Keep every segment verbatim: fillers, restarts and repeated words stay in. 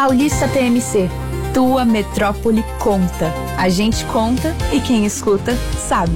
Paulista T M C, tua metrópole conta. A gente conta e quem escuta sabe.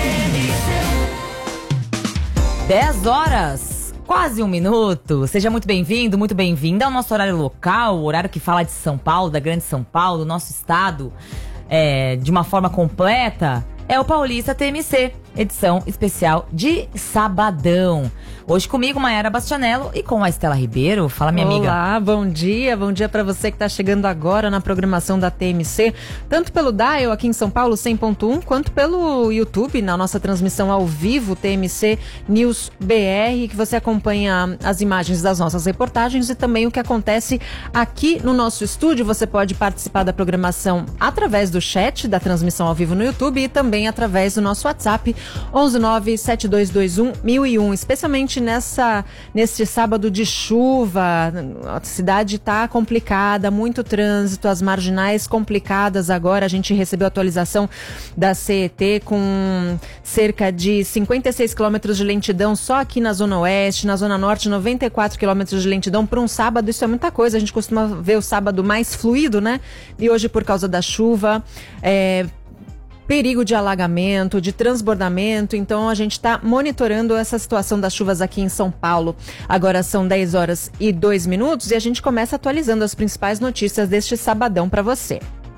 dez horas, quase um minuto. Seja muito bem-vindo, muito bem-vinda ao nosso horário local, o horário que fala de São Paulo, da grande São Paulo, do nosso estado, é, de uma forma completa. É o Paulista T M C, edição especial de sabadão. Hoje comigo, Mayara Bastianello, e com a Estela Ribeiro. Fala, minha Olá, amiga. Olá, bom dia. Bom dia para você que está chegando agora na programação da T M C, tanto pelo Dial aqui em São Paulo, cem ponto um, quanto pelo YouTube, na nossa transmissão ao vivo, T M C News B R, que você acompanha as imagens das nossas reportagens e também o que acontece aqui no nosso estúdio. Você pode participar da programação através do chat da transmissão ao vivo no YouTube e também através do nosso WhatsApp, onze nove sete dois dois um mil e um, especialmente nessa, neste sábado de chuva. A cidade está complicada, muito trânsito, as marginais complicadas agora. A gente recebeu a atualização da C E T com cerca de cinquenta e seis quilômetros de lentidão só aqui na Zona Oeste, na Zona Norte noventa e quatro quilômetros de lentidão para um sábado. Isso é muita coisa, a gente costuma ver o sábado mais fluido, né? E hoje, por causa da chuva, é... perigo de alagamento, de transbordamento, então a gente está monitorando essa situação das chuvas aqui em São Paulo. Agora são dez horas e dois minutos e a gente começa atualizando as principais notícias deste sabadão para você.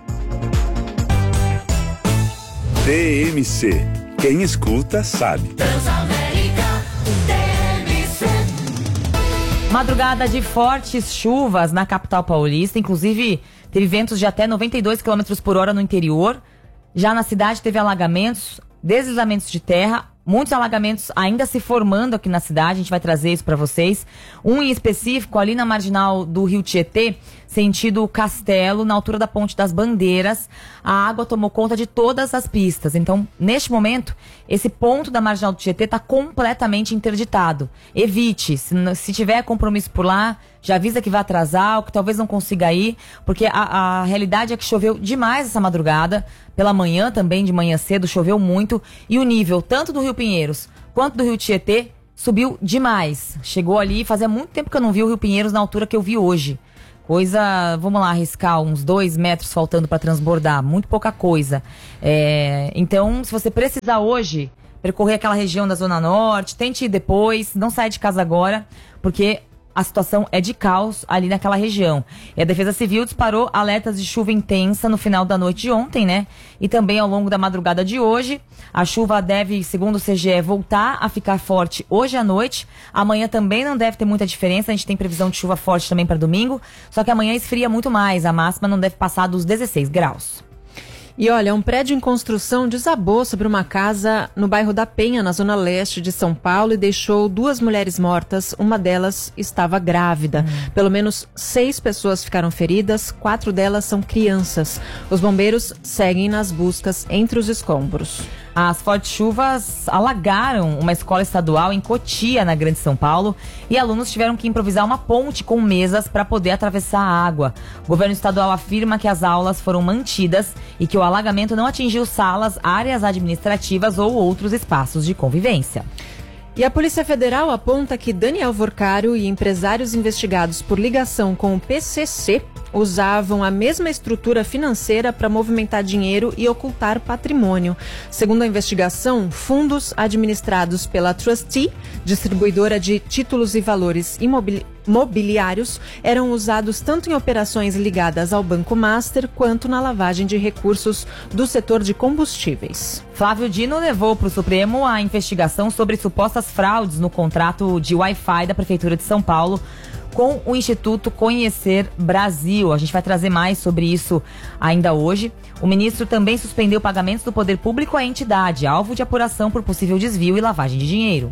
T M C, quem escuta sabe. Madrugada de fortes chuvas na capital paulista, inclusive teve ventos de até noventa e dois quilômetros por hora no interior. Já na cidade teve alagamentos, deslizamentos de terra, muitos alagamentos ainda se formando aqui na cidade, a gente vai trazer isso para vocês. Um em específico ali na marginal do Rio Tietê, sentido Castelo, na altura da Ponte das Bandeiras, a água tomou conta de todas as pistas. Então, neste momento, esse ponto da marginal do Tietê está completamente interditado. Evite, se, se tiver compromisso por lá, já avisa que vai atrasar, ou que talvez não consiga ir, porque a, a realidade é que choveu demais essa madrugada, pela manhã também, de manhã cedo, choveu muito, e o nível tanto do Rio Pinheiros quanto do Rio Tietê subiu demais. Chegou ali, fazia muito tempo que eu não vi o Rio Pinheiros na altura que eu vi hoje. Coisa, vamos lá, arriscar uns dois metros faltando para transbordar, muito pouca coisa. É, então, se você precisar hoje percorrer aquela região da Zona Norte, tente ir depois, não saia de casa agora, porque a situação é de caos ali naquela região. E a Defesa Civil disparou alertas de chuva intensa no final da noite de ontem, né? E também ao longo da madrugada de hoje. A chuva deve, segundo o C G E, voltar a ficar forte hoje à noite. Amanhã também não deve ter muita diferença. A gente tem previsão de chuva forte também para domingo. Só que amanhã esfria muito mais. A máxima não deve passar dos dezesseis graus. E olha, um prédio em construção desabou sobre uma casa no bairro da Penha, na zona leste de São Paulo, e deixou duas mulheres mortas. Uma delas estava grávida. Hum. Pelo menos seis pessoas ficaram feridas, quatro delas são crianças. Os bombeiros seguem nas buscas entre os escombros. As fortes chuvas alagaram uma escola estadual em Cotia, na Grande São Paulo, e alunos tiveram que improvisar uma ponte com mesas para poder atravessar a água. O governo estadual afirma que as aulas foram mantidas e que o alagamento não atingiu salas, áreas administrativas ou outros espaços de convivência. E a Polícia Federal aponta que Daniel Vorcário e empresários investigados por ligação com o P C C usavam a mesma estrutura financeira para movimentar dinheiro e ocultar patrimônio. Segundo a investigação, fundos administrados pela Trustee, distribuidora de títulos e valores imobiliários, eram usados tanto em operações ligadas ao Banco Master quanto na lavagem de recursos do setor de combustíveis. Flávio Dino levou para o Supremo a investigação sobre supostas fraudes no contrato de Wi-Fi da Prefeitura de São Paulo com o Instituto Conhecer Brasil. A gente vai trazer mais sobre isso ainda hoje. O ministro também suspendeu pagamentos do poder público à entidade, alvo de apuração por possível desvio e lavagem de dinheiro.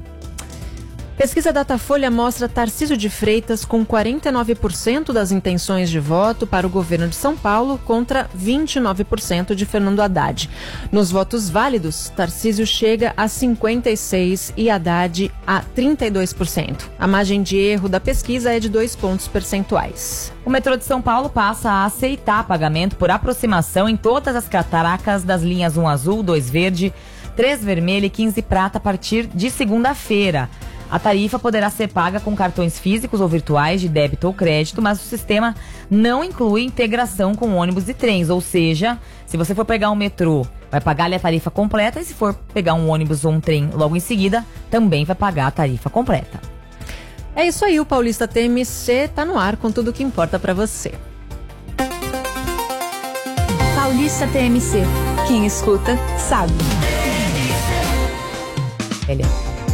Pesquisa Datafolha mostra Tarcísio de Freitas com quarenta e nove por cento das intenções de voto para o governo de São Paulo contra vinte e nove por cento de Fernando Haddad. Nos votos válidos, Tarcísio chega a cinquenta e seis por cento e Haddad a trinta e dois por cento. A margem de erro da pesquisa é de dois pontos percentuais. O metrô de São Paulo passa a aceitar pagamento por aproximação em todas as cataracas das linhas um azul, dois verde, três vermelha e quinze prata a partir de segunda-feira. A tarifa poderá ser paga com cartões físicos ou virtuais de débito ou crédito, mas o sistema não inclui integração com ônibus e trens. Ou seja, se você for pegar um metrô, vai pagar ali a tarifa completa, e se for pegar um ônibus ou um trem logo em seguida, também vai pagar a tarifa completa. É isso aí, o Paulista T M C tá no ar com tudo o que importa pra você. Paulista T M C. Quem escuta, sabe. Ele.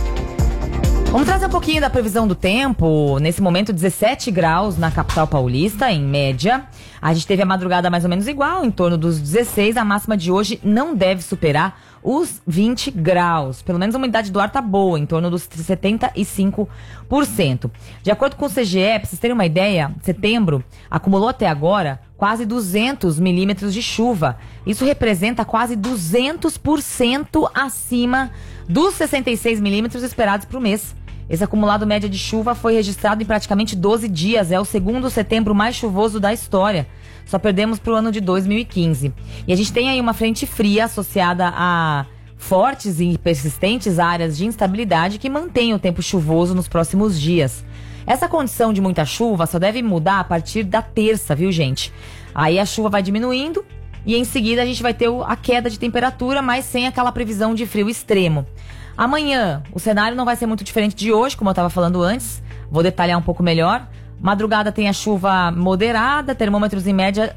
Vamos trazer um pouquinho da previsão do tempo. Nesse momento, dezessete graus na capital paulista, em média. A gente teve a madrugada mais ou menos igual, em torno dos dezesseis. A máxima de hoje não deve superar os vinte graus. Pelo menos a umidade do ar tá boa, em torno dos setenta e cinco por cento. De acordo com o C G E, pra vocês terem uma ideia, setembro acumulou até agora quase duzentos milímetros de chuva. Isso representa quase duzentos por cento acima dos sessenta e seis milímetros esperados para o mês. Esse acumulado média de chuva foi registrado em praticamente doze dias. É o segundo setembro mais chuvoso da história. Só perdemos para o ano de dois mil e quinze. E a gente tem aí uma frente fria associada a fortes e persistentes áreas de instabilidade que mantém o tempo chuvoso nos próximos dias. Essa condição de muita chuva só deve mudar a partir da terça, viu, gente? Aí a chuva vai diminuindo e em seguida a gente vai ter a queda de temperatura, mas sem aquela previsão de frio extremo. Amanhã, o cenário não vai ser muito diferente de hoje, como eu estava falando antes. Vou detalhar um pouco melhor. Madrugada tem a chuva moderada, termômetros em média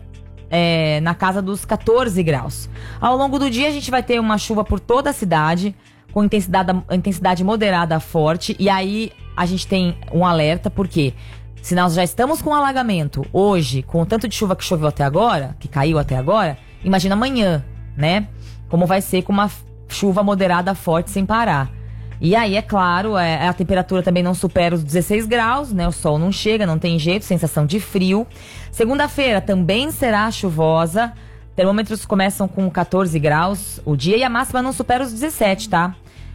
é, na casa dos quatorze graus. Ao longo do dia a gente vai ter uma chuva por toda a cidade, com intensidade, intensidade moderada a forte. E aí a gente tem um alerta, porque se nós já estamos com alagamento hoje, com o tanto de chuva que choveu até agora, que caiu até agora, imagina amanhã, né? Como vai ser com uma chuva moderada forte sem parar. E aí, é claro, é, a temperatura também não supera os dezesseis graus, né? O sol não chega, não tem jeito, sensação de frio. Segunda-feira também será chuvosa. Termômetros começam com quatorze graus o dia e a máxima não supera os dezessete, tá?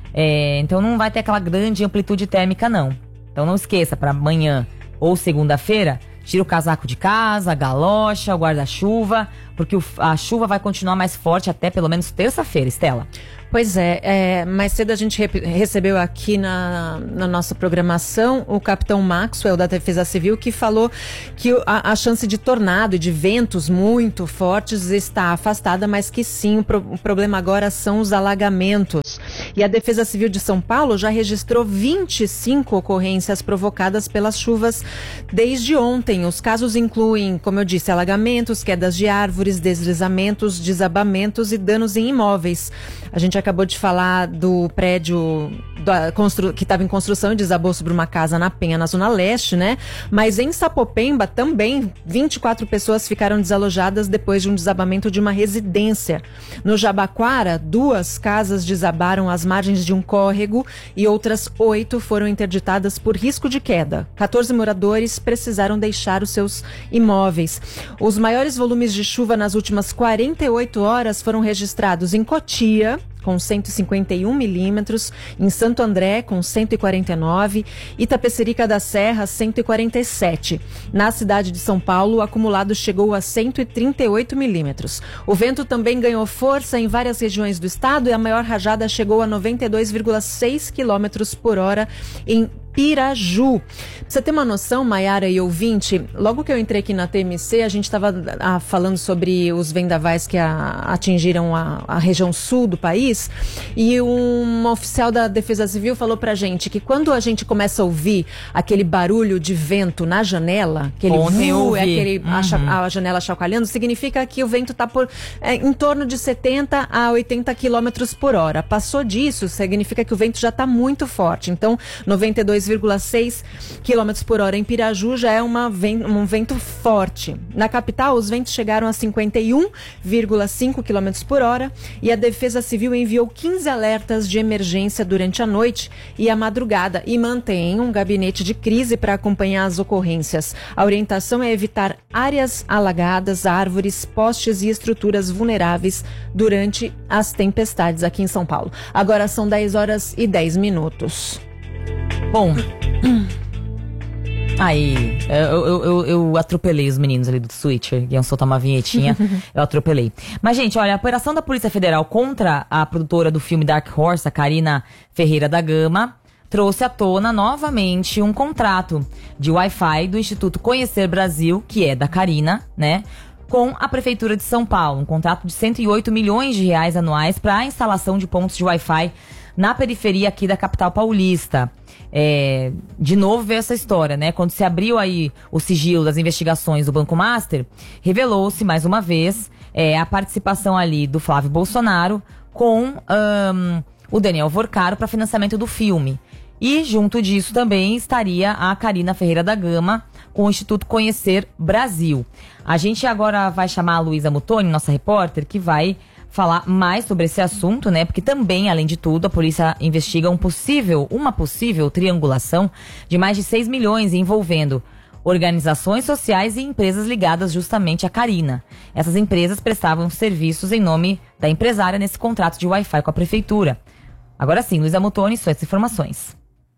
É, então não vai ter aquela grande amplitude térmica, não. Então não esqueça, para amanhã ou segunda-feira, tira o casaco de casa, a galocha, o guarda-chuva, porque o, a chuva vai continuar mais forte até pelo menos terça-feira, Estela. Pois é, é, mais cedo a gente re- recebeu aqui na, na nossa programação o capitão Maxwell da Defesa Civil, que falou que a, a chance de tornado e de ventos muito fortes está afastada, mas que sim, o, pro, o problema agora são os alagamentos. E a Defesa Civil de São Paulo já registrou vinte e cinco ocorrências provocadas pelas chuvas desde ontem. Os casos incluem, como eu disse, alagamentos, quedas de árvores, deslizamentos, desabamentos e danos em imóveis. A gente acabou de falar do prédio da, constru, que estava em construção e desabou sobre uma casa na Penha, na Zona Leste, né? Mas em Sapopemba também, vinte e quatro pessoas ficaram desalojadas depois de um desabamento de uma residência. No Jabaquara, duas casas desabaram às margens de um córrego e outras oito foram interditadas por risco de queda. quatorze moradores precisaram deixar os seus imóveis. Os maiores volumes de chuva nas últimas quarenta e oito horas foram registrados em Cotia, com cento e cinquenta e um milímetros, em Santo André, com cento e quarenta e nove, Itapecerica da Serra, cento e quarenta e sete. Na cidade de São Paulo, o acumulado chegou a cento e trinta e oito milímetros. O vento também ganhou força em várias regiões do estado e a maior rajada chegou a noventa e dois vírgula seis quilômetros por hora em Piraju. Pra você ter uma noção, Maiara e ouvinte, logo que eu entrei aqui na T M C, a gente estava ah, falando sobre os vendavais que a, atingiram a, a região sul do país, e um oficial da Defesa Civil falou pra gente que quando a gente começa a ouvir aquele barulho de vento na janela, aquele vu, é aquele, uhum. a, a janela chacoalhando, significa que o vento está por é, em torno de setenta a oitenta quilômetros por hora. Passou disso, significa que o vento já está muito forte. Então, noventa e dois vírgula seis quilômetros por hora em Piraju já é uma, um vento forte. Na capital, os ventos chegaram a cinquenta e um vírgula cinco quilômetros por hora e a Defesa Civil enviou quinze alertas de emergência durante a noite e a madrugada e mantém um gabinete de crise para acompanhar as ocorrências. A orientação é evitar áreas alagadas, árvores, postes e estruturas vulneráveis durante as tempestades aqui em São Paulo. Agora são dez horas e dez minutos. Bom, aí, eu, eu, eu, eu atropelei os meninos ali do Switcher, iam soltar uma vinhetinha, eu atropelei. Mas, gente, olha, a operação da Polícia Federal contra a produtora do filme Dark Horse, a Karina Ferreira da Gama, trouxe à tona novamente um contrato de Wi-Fi do Instituto Conhecer Brasil, que é da Carina, né? Com a Prefeitura de São Paulo. Um contrato de cento e oito milhões de reais anuais para a instalação de pontos de Wi-Fi na periferia aqui da capital paulista. É, de novo veio essa história, né? Quando se abriu aí o sigilo das investigações do Banco Master, revelou-se mais uma vez é, a participação ali do Flávio Bolsonaro com um, o Daniel Vorcaro para financiamento do filme. E junto disso também estaria a Carina Ferreira da Gama com o Instituto Conhecer Brasil. A gente agora vai chamar a Luísa Muttoni, nossa repórter, que vai falar mais sobre esse assunto, né? Porque também, além de tudo, a polícia investiga um possível, uma possível triangulação de mais de seis milhões envolvendo organizações sociais e empresas ligadas justamente à Carina. Essas empresas prestavam serviços em nome da empresária nesse contrato de Wi-Fi com a prefeitura. Agora sim, Luísa Muttoni, suas informações.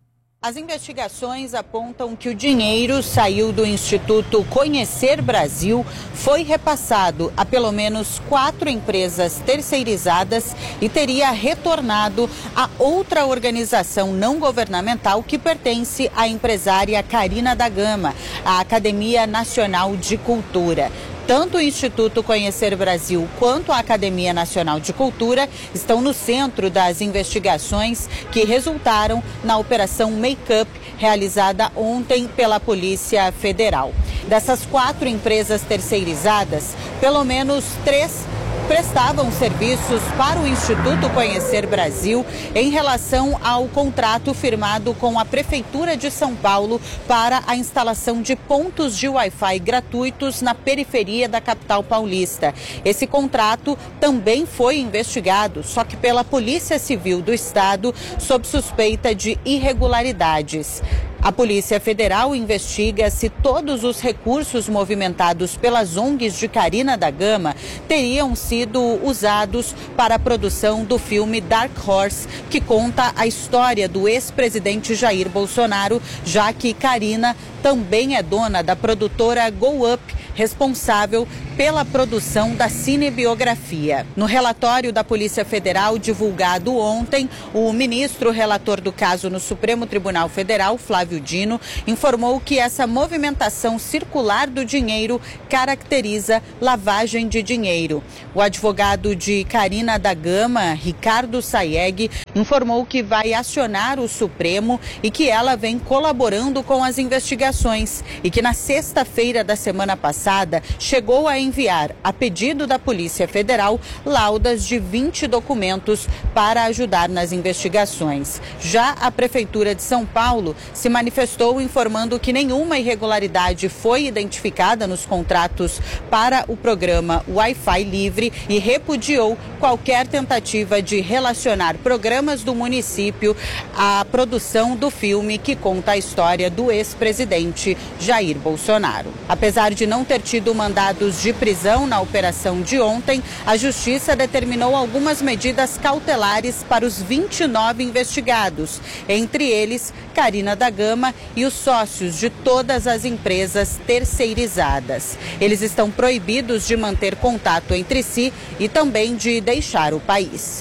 As investigações apontam que o dinheiro saiu do Instituto Conhecer Brasil, foi repassado a pelo menos quatro empresas terceirizadas e teria retornado a outra organização não governamental que pertence à empresária Carina da Gama, a Academia Nacional de Cultura. Tanto o Instituto Conhecer Brasil quanto a Academia Nacional de Cultura estão no centro das investigações que resultaram na Operação Make-up, realizada ontem pela Polícia Federal. Dessas quatro empresas terceirizadas, pelo menos três prestavam serviços para o Instituto Conhecer Brasil em relação ao contrato firmado com a Prefeitura de São Paulo para a instalação de pontos de Wi-Fi gratuitos na periferia da capital paulista. Esse contrato também foi investigado, só que pela Polícia Civil do Estado, sob suspeita de irregularidades. A Polícia Federal investiga se todos os recursos movimentados pelas O N Gs de Carina da Gama teriam sido usados para a produção do filme Dark Horse, que conta a história do ex-presidente Jair Bolsonaro, já que Carina também é dona da produtora Go Up, responsável pela produção da cinebiografia. No relatório da Polícia Federal divulgado ontem, o ministro relator do caso no Supremo Tribunal Federal, Flávio Dino, informou que essa movimentação circular do dinheiro caracteriza lavagem de dinheiro. O advogado de Carina da Gama, Ricardo Sayeg, informou que vai acionar o Supremo e que ela vem colaborando com as investigações e que na sexta-feira da semana passada chegou a enviar, a pedido da Polícia Federal, laudas de vinte documentos para ajudar nas investigações. Já a Prefeitura de São Paulo se manifestou informando que nenhuma irregularidade foi identificada nos contratos para o programa Wi-Fi Livre e repudiou qualquer tentativa de relacionar programas do município à produção do filme que conta a história do ex-presidente Jair Bolsonaro. Apesar de não ter tido mandados de prisão na operação de ontem, a Justiça determinou algumas medidas cautelares para os vinte e nove investigados, entre eles Carina da Gama e os sócios de todas as empresas terceirizadas. Eles estão proibidos de manter contato entre si e também de deixar o país.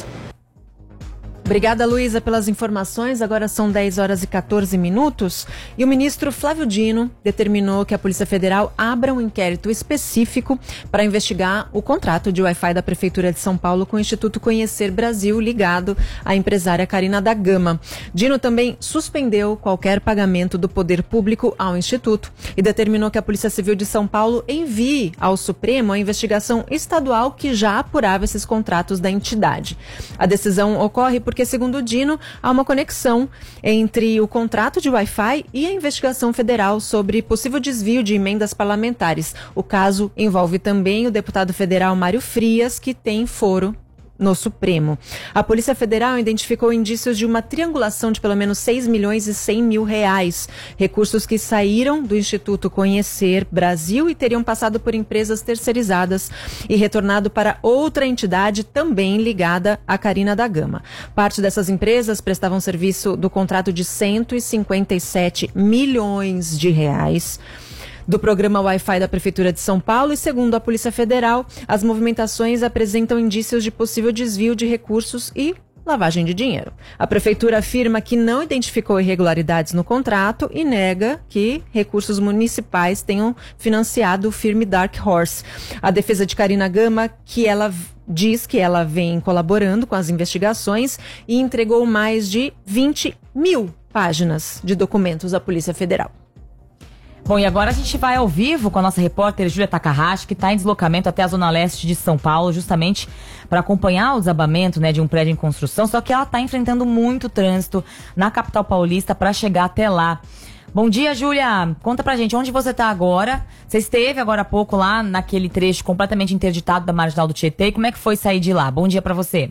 Obrigada, Luísa, pelas informações. Agora são dez horas e quatorze minutos e o ministro Flávio Dino determinou que a Polícia Federal abra um inquérito específico para investigar o contrato de Wi-Fi da Prefeitura de São Paulo com o Instituto Conhecer Brasil, ligado à empresária Carina da Gama. Dino também suspendeu qualquer pagamento do poder público ao Instituto e determinou que a Polícia Civil de São Paulo envie ao Supremo a investigação estadual que já apurava esses contratos da entidade. A decisão ocorre porque, segundo o Dino, há uma conexão entre o contrato de Wi-Fi e a investigação federal sobre possível desvio de emendas parlamentares. O caso envolve também o deputado federal Mário Frias, que tem foro no Supremo. A Polícia Federal identificou indícios de uma triangulação de pelo menos seis milhões e cem mil reais. Recursos que saíram do Instituto Conhecer Brasil e teriam passado por empresas terceirizadas e retornado para outra entidade também ligada a Carina da Gama. Parte dessas empresas prestavam serviço do contrato de cento e cinquenta e sete milhões de reais do programa Wi-Fi da Prefeitura de São Paulo e, segundo a Polícia Federal, as movimentações apresentam indícios de possível desvio de recursos e lavagem de dinheiro. A prefeitura afirma que não identificou irregularidades no contrato e nega que recursos municipais tenham financiado o firme Dark Horse. A defesa de Carina Gama, que ela diz que ela vem colaborando com as investigações e entregou mais de vinte mil páginas de documentos à Polícia Federal. Bom, e agora a gente vai ao vivo com a nossa repórter Júlia Takahashi, que está em deslocamento até a Zona Leste de São Paulo, justamente para acompanhar o desabamento, né, de um prédio em construção, só que ela está enfrentando muito trânsito na capital paulista para chegar até lá. Bom dia, Júlia. Conta pra gente onde você está agora. Você esteve agora há pouco lá naquele trecho completamente interditado da Marginal do Tietê. Como é que foi sair de lá? Bom dia para você.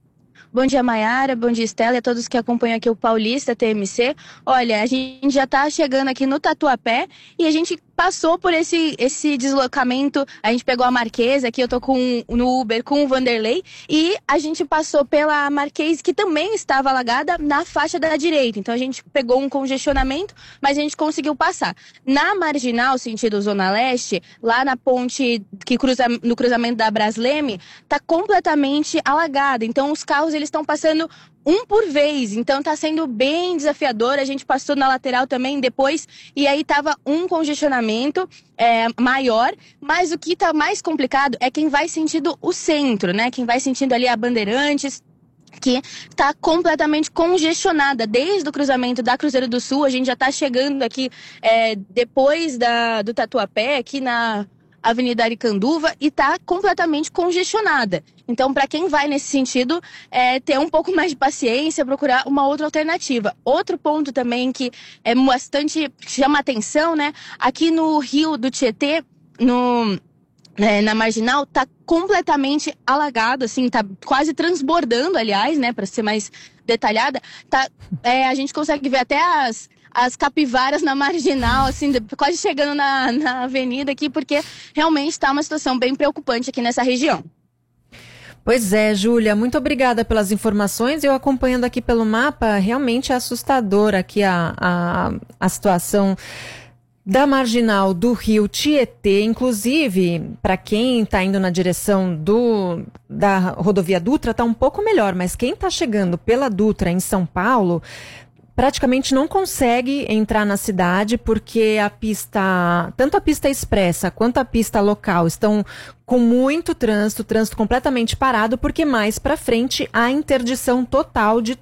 Bom dia, Maiara, bom dia, Estela, e a todos que acompanham aqui o Paulista T M C. Olha, a gente já tá chegando aqui no Tatuapé e a gente passou por esse, esse deslocamento. A gente pegou a Marquesa, aqui eu tô com, no Uber com o Vanderlei, e a gente passou pela Marquês, que também estava alagada na faixa da direita. Então a gente pegou um congestionamento, mas a gente conseguiu passar. Na Marginal, sentido Zona Leste, lá na ponte que cruza no cruzamento da Brasleme, tá completamente alagada. Então os carros eles estão passando um por vez, então tá sendo bem desafiador. A gente passou na lateral também depois, e aí tava um congestionamento é, maior, mas o que tá mais complicado é quem vai sentindo o centro, né? Quem vai sentindo ali a Bandeirantes, que está completamente congestionada desde o cruzamento da Cruzeiro do Sul. A gente já está chegando aqui é, depois da, do Tatuapé, aqui na Avenida Aricanduva, e está completamente congestionada. Então, para quem vai nesse sentido, é, ter um pouco mais de paciência, procurar uma outra alternativa. Outro ponto também que é bastante chama atenção, né? Aqui no Rio do Tietê, no... É, na Marginal, tá completamente alagado, assim, tá quase transbordando, aliás, né, para ser mais detalhada, tá, é, a gente consegue ver até as, as capivaras na Marginal, assim, de, quase chegando na, na avenida aqui, porque realmente tá uma situação bem preocupante aqui nessa região. Pois é, Júlia, muito obrigada pelas informações. Eu acompanhando aqui pelo mapa, realmente é assustadora aqui a, a, a situação da Marginal do Rio Tietê. Inclusive, para quem está indo na direção do, da rodovia Dutra, está um pouco melhor, mas quem está chegando pela Dutra em São Paulo praticamente não consegue entrar na cidade, porque a pista, tanto a pista expressa quanto a pista local estão com muito trânsito, trânsito completamente parado, porque mais para frente há interdição total de